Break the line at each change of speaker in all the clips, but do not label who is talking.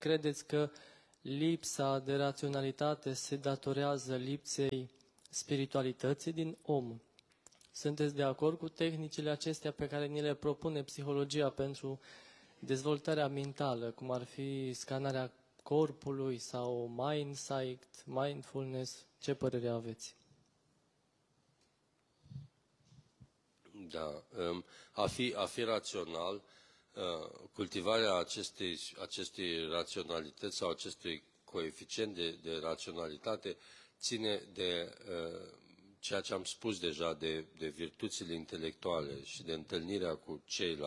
credeți că lipsa de raționalitate se datorează lipsei spiritualității din om? Sunteți de acord cu tehnicile acestea pe care ni le propune psihologia pentru dezvoltarea mentală, cum ar fi scanarea corpului sau mindsight, mindfulness? Ce părere aveți?
Da, a fi rațional, cultivarea acestei raționalități sau acestui coeficient de raționalitate ține de ceea ce am spus deja, de virtuțile intelectuale și de întâlnirea cu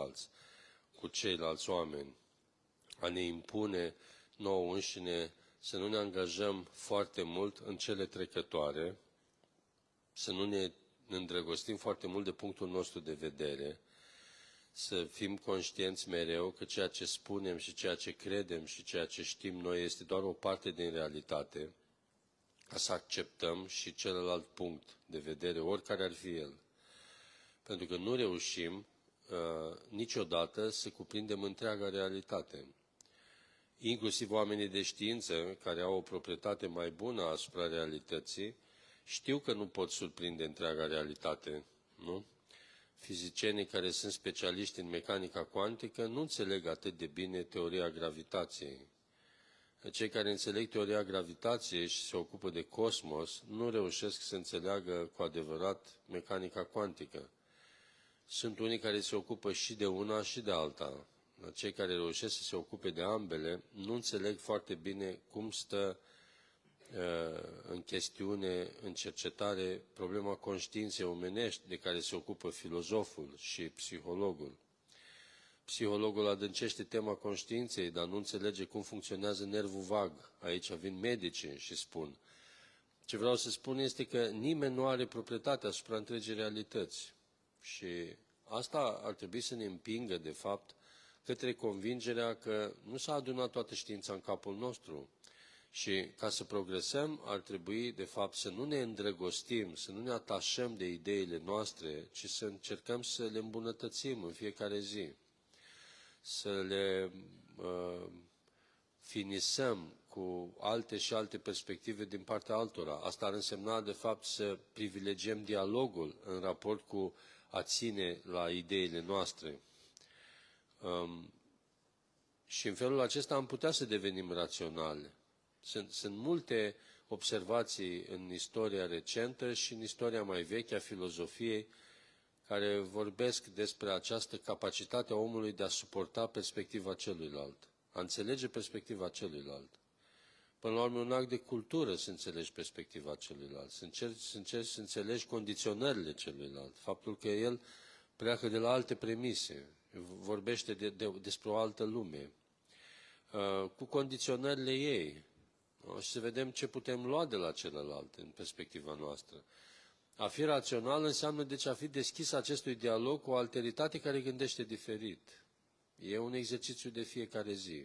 ceilalți oameni, a ne impune nouă înșine să nu ne angajăm foarte mult în cele trecătoare, să nu ne îndrăgostim foarte mult de punctul nostru de vedere, să fim conștienți mereu că ceea ce spunem și ceea ce credem și ceea ce știm noi este doar o parte din realitate, ca să acceptăm și celălalt punct de vedere, oricare ar fi el. Pentru că nu reușim niciodată să cuprindem întreaga realitate. Inclusiv oamenii de știință, care au o proprietate mai bună asupra realității, știu că nu pot surprinde întreaga realitate, nu? Fizicienii care sunt specialiști în mecanica cuantică nu înțeleg atât de bine teoria gravitației. Cei care înțeleg teoria gravitației și se ocupă de cosmos nu reușesc să înțeleagă cu adevărat mecanica cuantică. Sunt unii care se ocupă și de una și de alta. Cei care reușesc să se ocupe de ambele nu înțeleg foarte bine cum stă în chestiune, în cercetare, problema conștiinței omenești de care se ocupă filozoful și psihologul. Psihologul adâncește tema conștiinței, dar nu înțelege cum funcționează nervul vag. Aici vin medicii și spun. Ce vreau să spun este că nimeni nu are proprietatea asupra întregii realități. Și asta ar trebui să ne împingă, de fapt, către convingerea că nu s-a adunat toată știința în capul nostru. Și ca să progresăm, ar trebui, de fapt, să nu ne îndrăgostim, să nu ne atașăm de ideile noastre, ci să încercăm să le îmbunătățim în fiecare zi, să le finisăm cu alte și alte perspective din partea altora. Asta ar însemna, de fapt, să privilegiem dialogul în raport cu a ține la ideile noastre. Și în felul acesta am putea să devenim raționali. Sunt multe observații în istoria recentă și în istoria mai veche a filozofiei care vorbesc despre această capacitate a omului de a suporta perspectiva celuilalt, a înțelege perspectiva celuilalt. Până la urmă, un act de cultură să înțelegi perspectiva celuilalt, să încerci să înțelegi condiționările celuilalt, faptul că el pleacă de la alte premise, vorbește despre o altă lume, cu condiționările ei, și să vedem ce putem lua de la celălalt în perspectiva noastră. A fi rațional înseamnă deci a fi deschis acestui dialog cu o alteritate care gândește diferit. E un exercițiu de fiecare zi.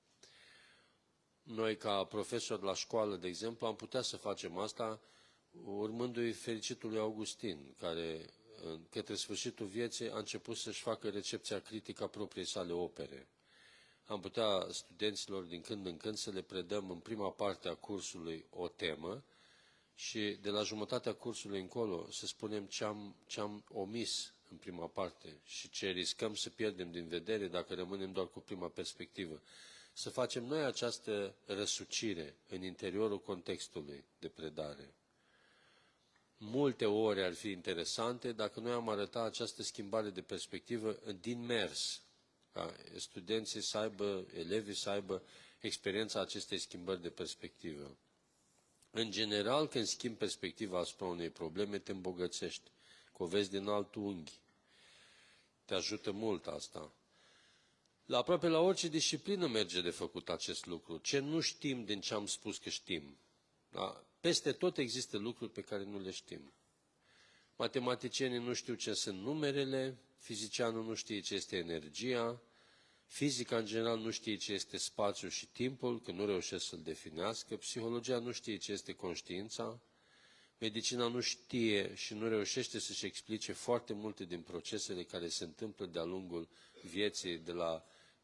Noi, ca profesori la școală, de exemplu, am putea să facem asta urmându-i fericitului Augustin, care, către sfârșitul vieții, a început să-și facă recepția critică a propriei sale opere. Am putea studenților din când în când să le predăm în prima parte a cursului o temă și de la jumătatea cursului încolo să spunem ce am omis în prima parte și ce riscăm să pierdem din vedere dacă rămânem doar cu prima perspectivă. Să facem noi această răsucire în interiorul contextului de predare. Multe ore ar fi interesante dacă noi am arătat această schimbare de perspectivă din mers, ca studenții să aibă, elevii să aibă experiența acestei schimbări de perspectivă. În general, când schimbi perspectiva asupra unei probleme, te îmbogățești, că o vezi din alt unghi. Te ajută mult asta. Aproape la orice disciplină merge de făcut acest lucru. Ce nu știm din ce am spus că știm. Da? Peste tot există lucruri pe care nu le știm. Matematicienii nu știu ce sunt numerele, fizicianul nu știe ce este energia, fizica în general nu știe ce este spațiul și timpul, că nu reușesc să-l definească, psihologia nu știe ce este conștiința, medicina nu știe și nu reușește să-și explice foarte multe din procesele care se întâmplă de-a lungul vieții, de la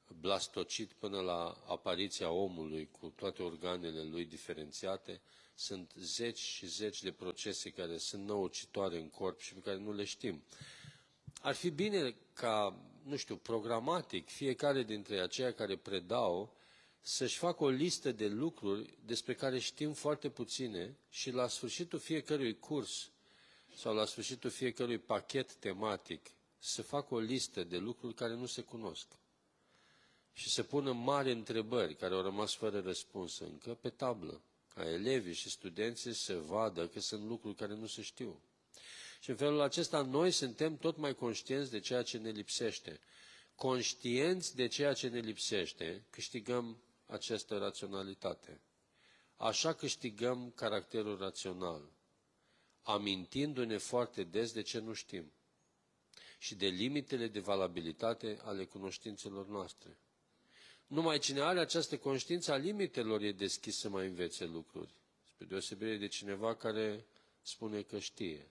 blastocit până la apariția omului cu toate organele lui diferențiate, sunt zeci și zeci de procese care sunt năucitoare în corp și pe care nu le știm. Ar fi bine ca, nu știu, programatic, fiecare dintre aceia care predau să-și facă o listă de lucruri despre care știm foarte puține și la sfârșitul fiecărui curs sau la sfârșitul fiecărui pachet tematic să facă o listă de lucruri care nu se cunosc și să pună mari întrebări care au rămas fără răspuns încă pe tablă, ca elevii și studenții să vadă că sunt lucruri care nu se știu. Și în felul acesta noi suntem tot mai conștienți de ceea ce ne lipsește. Conștienți de ceea ce ne lipsește, câștigăm această raționalitate. Așa câștigăm caracterul rațional, amintindu-ne foarte des de ce nu știm și de limitele de valabilitate ale cunoștințelor noastre. Numai cine are această conștiință a limitelor e deschis să mai învețe lucruri, spre deosebire de cineva care spune că știe.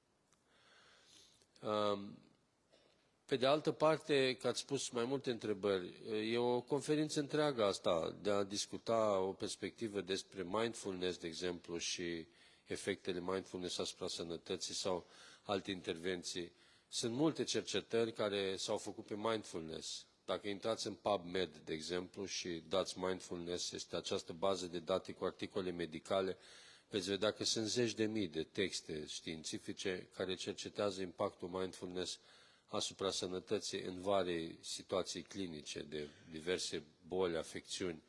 Pe de altă parte, că ați spus mai multe întrebări, e o conferință întreagă asta de a discuta o perspectivă despre mindfulness, de exemplu, și efectele mindfulness asupra sănătății sau alte intervenții. Sunt multe cercetări care s-au făcut pe mindfulness. Dacă intrați în PubMed, de exemplu, și dați mindfulness, este această bază de date cu articole medicale, veți vedea că sunt zeci de mii de texte științifice care cercetează impactul mindfulness asupra sănătății în vari situații clinice de diverse boli, afecțiuni,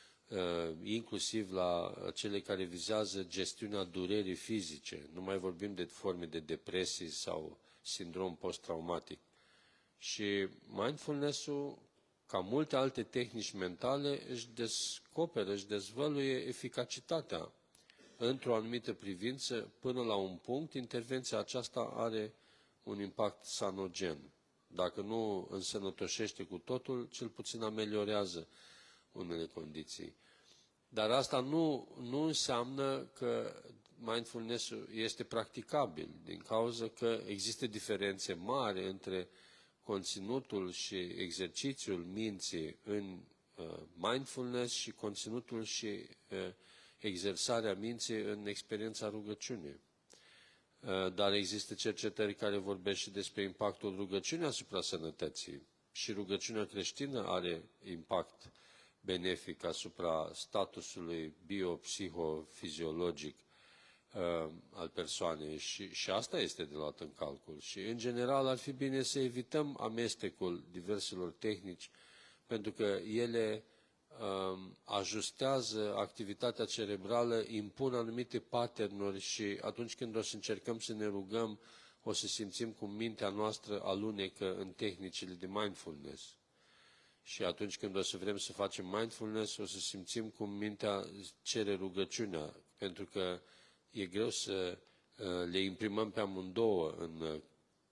inclusiv la cele care vizează gestiunea durerii fizice. Nu mai vorbim de forme de depresii sau sindrom post-traumatic. Și mindfulness-ul, ca multe alte tehnici mentale, își dezvăluie eficacitatea într-o anumită privință, până la un punct, intervenția aceasta are un impact sanogen. Dacă nu însănătoșește cu totul, cel puțin ameliorează unele condiții. Dar asta nu înseamnă că mindfulness-ul este practicabil, din cauza că există diferențe mari între conținutul și exercițiul minții în mindfulness și conținutul și exersarea minții în experiența rugăciunii. Dar există cercetări care vorbesc și despre impactul rugăciunii asupra sănătății. Și rugăciunea creștină are impact benefic asupra statusului biopsihofiziologic al persoanei și asta este de luat în calcul. Și, în general, ar fi bine să evităm amestecul diverselor tehnici, pentru că ele ajustează activitatea cerebrală, impun anumite patternuri și atunci când o să încercăm să ne rugăm, o să simțim cum mintea noastră alunecă în tehnicile de mindfulness. Și atunci când o să vrem să facem mindfulness, o să simțim cum mintea cere rugăciunea, pentru că e greu să le imprimăm pe amândouă în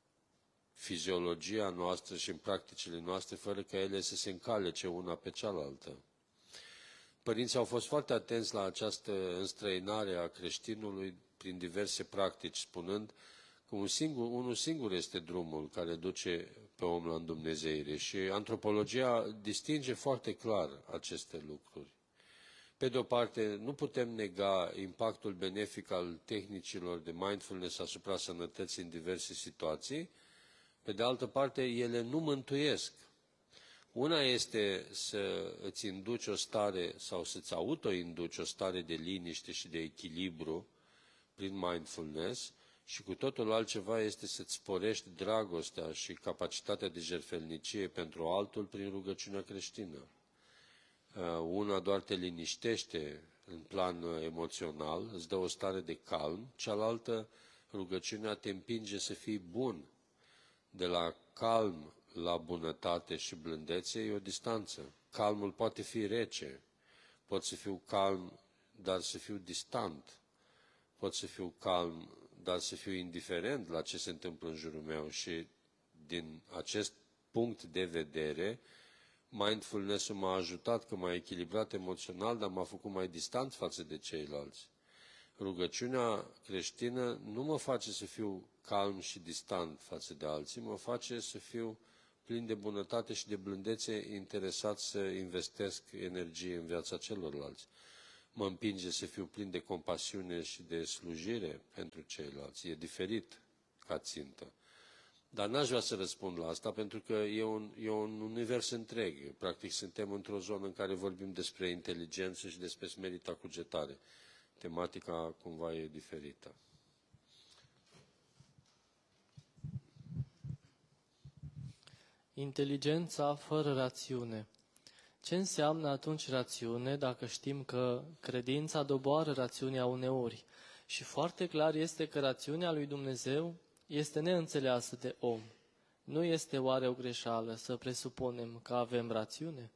fiziologia noastră și în practicile noastre, fără ca ele să se încalece una pe cealaltă. Părinții au fost foarte atenți la această înstrăinare a creștinului prin diverse practici, spunând că unul singur este drumul care duce pe om la îndumnezeire și antropologia distinge foarte clar aceste lucruri. Pe de o parte, nu putem nega impactul benefic al tehnicilor de mindfulness asupra sănătății în diverse situații. Pe de altă parte, ele nu mântuiesc. Una este să îți induci o stare sau să-ți autoinduci o stare de liniște și de echilibru prin mindfulness și cu totul altceva este să-ți sporești dragostea și capacitatea de jertfelnicie pentru altul prin rugăciunea creștină. Una doar te liniștește în plan emoțional, îți dă o stare de calm, cealaltă, rugăciunea te împinge să fii bun. De la calm la bunătate și blândețe e o distanță. Calmul poate fi rece, pot să fiu calm, dar să fiu distant, pot să fiu calm, dar să fiu indiferent la ce se întâmplă în jurul meu și din acest punct de vedere, mindfulness-ul m-a ajutat că m-a echilibrat emoțional, dar m-a făcut mai distant față de ceilalți. Rugăciunea creștină nu mă face să fiu calm și distant față de alții, mă face să fiu plin de bunătate și de blândețe, interesat să investesc energie în viața celorlalți. Mă împinge să fiu plin de compasiune și de slujire pentru ceilalți. E diferit ca țintă. Dar n-aș vrea să răspund la asta, pentru că e un univers întreg. Practic suntem într-o zonă în care vorbim despre inteligență și despre smerita cugetare. Tematica cumva e diferită.
Inteligența fără rațiune. Ce înseamnă atunci rațiune dacă știm că credința doboară rațiunea uneori? Și foarte clar este că rațiunea lui Dumnezeu este neînțeleasă de om. Nu este oare o greșeală să presupunem că avem rațiune?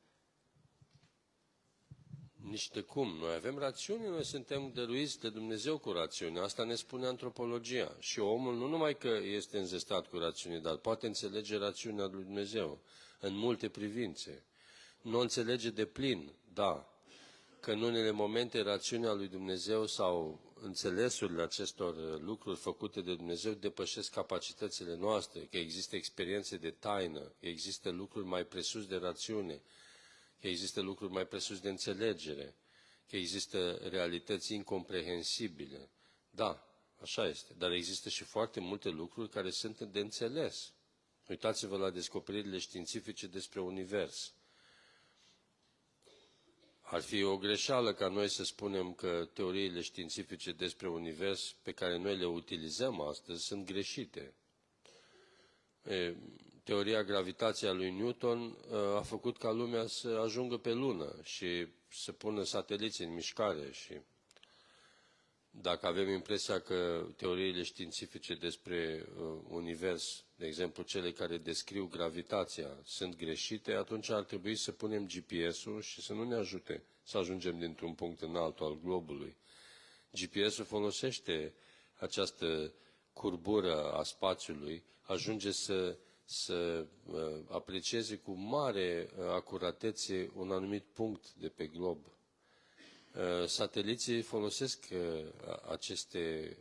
Nici de cum. Noi avem rațiune, noi suntem dăruiți de Dumnezeu cu rațiune. Asta ne spune antropologia. Și omul nu numai că este înzestrat cu rațiune, dar poate înțelege rațiunea lui Dumnezeu în multe privințe. Nu o înțelege de plin, da, că în unele momente rațiunea lui Dumnezeu sau înțelesurile acestor lucruri făcute de Dumnezeu depășesc capacitățile noastre, că există experiențe de taină, că există lucruri mai presus de rațiune, că există lucruri mai presus de înțelegere, că există realități incomprehensibile. Da, așa este, dar există și foarte multe lucruri care sunt de înțeles. Uitați-vă la descoperirile științifice despre univers. Ar fi o greșeală ca noi să spunem că teoriile științifice despre univers pe care noi le utilizăm astăzi sunt greșite. Teoria gravitației a lui Newton a făcut ca lumea să ajungă pe lună și să pună sateliți în mișcare. Și dacă avem impresia că teoriile științifice despre univers, de exemplu cele care descriu gravitația, sunt greșite, atunci ar trebui să punem GPS-ul și să nu ne ajute să ajungem dintr-un punct în altul al globului. GPS-ul folosește această curbură a spațiului, ajunge să aprecieze cu mare acuratețe un anumit punct de pe glob. Sateliții folosesc aceste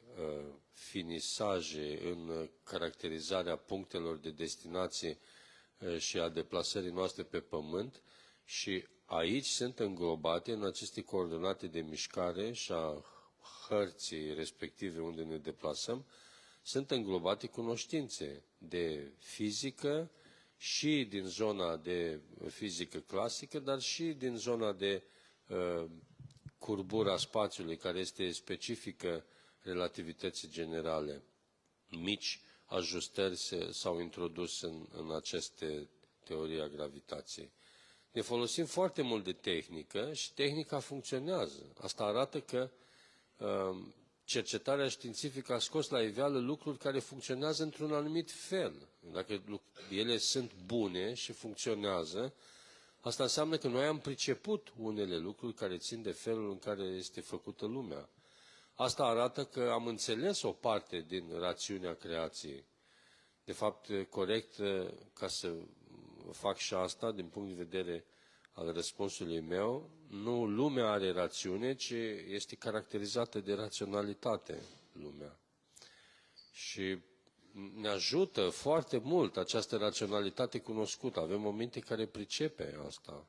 finisaje în caracterizarea punctelor de destinație și a deplasării noastre pe Pământ și aici sunt înglobate în aceste coordonate de mișcare și a hărții respective unde ne deplasăm, sunt înglobate cunoștințe de fizică și din zona de fizică clasică, dar și din zona de curbura spațiului, care este specifică relativității generale. Mici ajustări s-au introdus în aceste teorii a gravitației. Ne folosim foarte mult de tehnică și tehnica funcționează. Asta arată că cercetarea științifică a scos la iveală lucruri care funcționează într-un anumit fel. Dacă ele sunt bune și funcționează, asta înseamnă că noi am priceput unele lucruri care țin de felul în care este făcută lumea. Asta arată că am înțeles o parte din rațiunea creației. De fapt, corect, ca să fac și asta, din punct de vedere al răspunsului meu, nu lumea are rațiune, ci este caracterizată de raționalitate lumea. Și ne ajută foarte mult această raționalitate cunoscută. Avem momente care pricepe asta.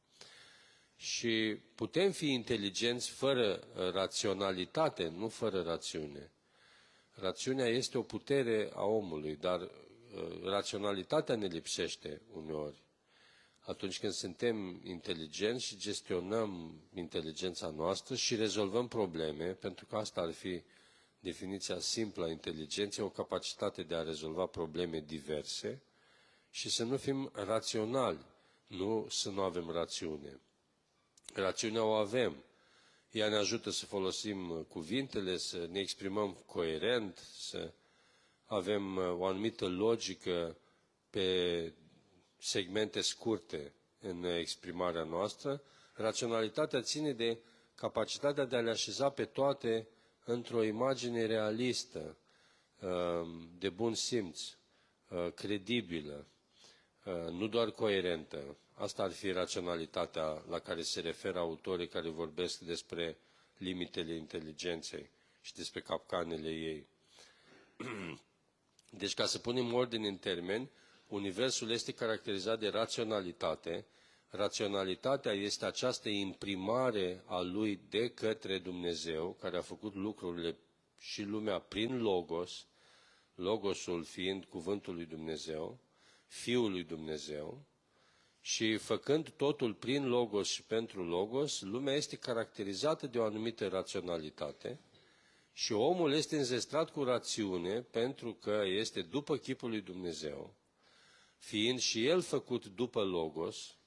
Și putem fi inteligenți fără raționalitate, nu fără rațiune. Rațiunea este o putere a omului, dar raționalitatea ne lipsește uneori. Atunci când suntem inteligenți și gestionăm inteligența noastră și rezolvăm probleme, pentru că asta ar fi definiția simplă a inteligenței, o capacitate de a rezolva probleme diverse și să nu fim raționali, nu să nu avem rațiune. Rațiunea o avem. Ea ne ajută să folosim cuvintele, să ne exprimăm coerent, să avem o anumită logică pe segmente scurte în exprimarea noastră. Raționalitatea ține de capacitatea de a le așeza pe toate într-o imagine realistă, de bun simț, credibilă, nu doar coerentă. Asta ar fi raționalitatea la care se referă autorii care vorbesc despre limitele inteligenței și despre capcanele ei. Deci, ca să punem ordine în termeni, Universul este caracterizat de raționalitate. Raționalitatea este această imprimare a lui de către Dumnezeu, care a făcut lucrurile și lumea prin Logos, Logosul fiind cuvântul lui Dumnezeu, Fiul lui Dumnezeu, și făcând totul prin Logos și pentru Logos, lumea este caracterizată de o anumită raționalitate și omul este înzestrat cu rațiune pentru că este după chipul lui Dumnezeu, fiind și el făcut după Logos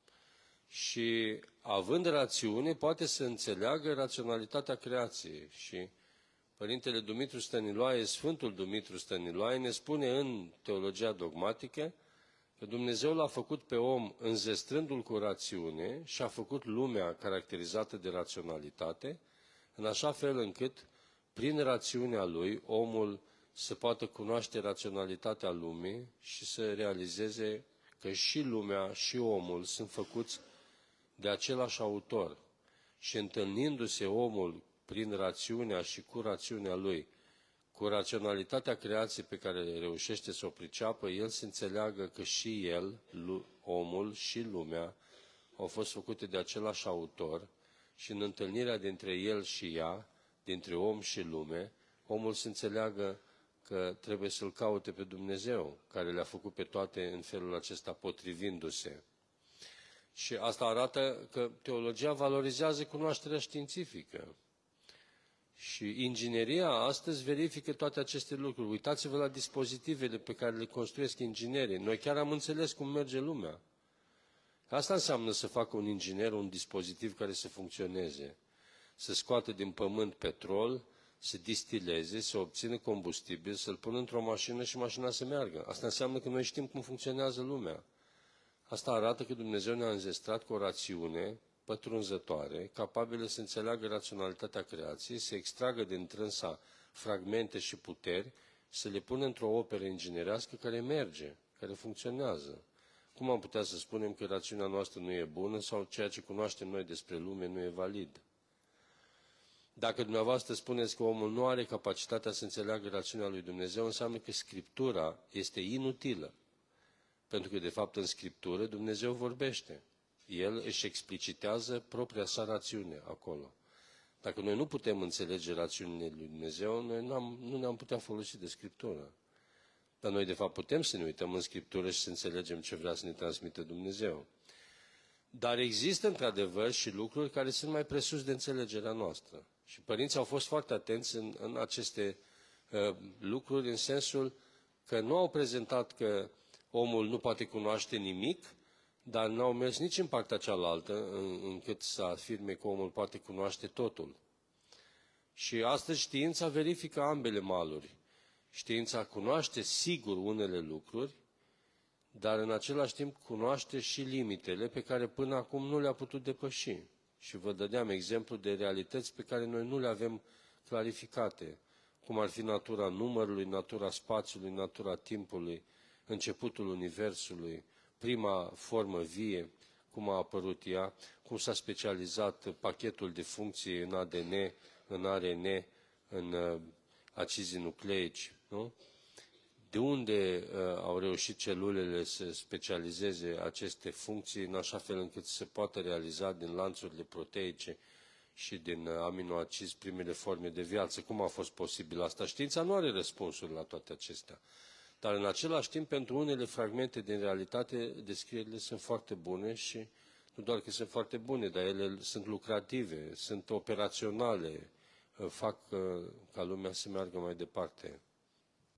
și având rațiune poate să înțeleagă raționalitatea creației. Și Părintele Dumitru Stăniloae, Sfântul Dumitru Stăniloae, ne spune în teologia dogmatică că Dumnezeu l-a făcut pe om înzestrându-l cu rațiune și a făcut lumea caracterizată de raționalitate, în așa fel încât, prin rațiunea lui, omul să poată cunoaște raționalitatea lumii și să realizeze că și lumea și omul sunt făcuți de același autor. Și întâlnindu-se omul prin rațiunea și cu rațiunea lui, cu raționalitatea creației pe care reușește să o priceapă, el să înțeleagă că și el, omul și lumea, au fost făcute de același autor și în întâlnirea dintre el și ea, dintre om și lume, omul să înțeleagă că trebuie să-L caute pe Dumnezeu, care le-a făcut pe toate în felul acesta potrivindu-se. Și asta arată că teologia valorizează cunoașterea științifică. Și ingineria astăzi verifică toate aceste lucruri. Uitați-vă la dispozitivele pe care le construiesc inginerii. Noi chiar am înțeles cum merge lumea. Asta înseamnă să facă un inginer un dispozitiv care să funcționeze. Să scoată din pământ petrol, să distileze, să obțină combustibil, să-l pună într-o mașină și mașina să meargă. Asta înseamnă că noi știm cum funcționează lumea. Asta arată că Dumnezeu ne-a înzestrat cu o rațiune pătrunzătoare, capabilă să înțeleagă raționalitatea creației, să extragă din trânsa fragmente și puteri, să le pună într-o operă inginerească care merge, care funcționează. Cum am putea să spunem că rațiunea noastră nu e bună sau ceea ce cunoaștem noi despre lume nu e valid? Dacă dumneavoastră spuneți că omul nu are capacitatea să înțeleagă rațiunea lui Dumnezeu, înseamnă că Scriptura este inutilă. Pentru că, de fapt, în Scriptură Dumnezeu vorbește. El își explicitează propria sa rațiune acolo. Dacă noi nu putem înțelege rațiunile lui Dumnezeu, noi nu ne-am putea folosi de Scriptură. Dar noi, de fapt, putem să ne uităm în Scriptură și să înțelegem ce vrea să ne transmită Dumnezeu. Dar există, într-adevăr, și lucruri care sunt mai presus de înțelegerea noastră. Și părinții au fost foarte atenți în aceste lucruri, în sensul că nu au prezentat că omul nu poate cunoaște nimic, dar n-au mers nici în partea cealaltă, încât să afirme că omul poate cunoaște totul. Și astăzi știința verifică ambele maluri. Știința cunoaște sigur unele lucruri, dar în același timp cunoaște și limitele pe care până acum nu le-a putut depăși. Și vă dădeam exemplu de realități pe care noi nu le avem clarificate, cum ar fi natura numărului, natura spațiului, natura timpului, începutul universului, prima formă vie, cum a apărut ea, cum s-a specializat pachetul de funcții în ADN, în ARN, în acizii nucleici, nu? De unde au reușit celulele să specializeze aceste funcții în așa fel încât să poată realiza din lanțurile proteice și din aminoacizi primele forme de viață? Cum a fost posibil asta? Știința nu are răspunsuri la toate acestea. Dar în același timp, pentru unele fragmente din realitate, descrierile sunt foarte bune și nu doar că sunt foarte bune, dar ele sunt lucrative, sunt operaționale, fac ca lumea să meargă mai departe.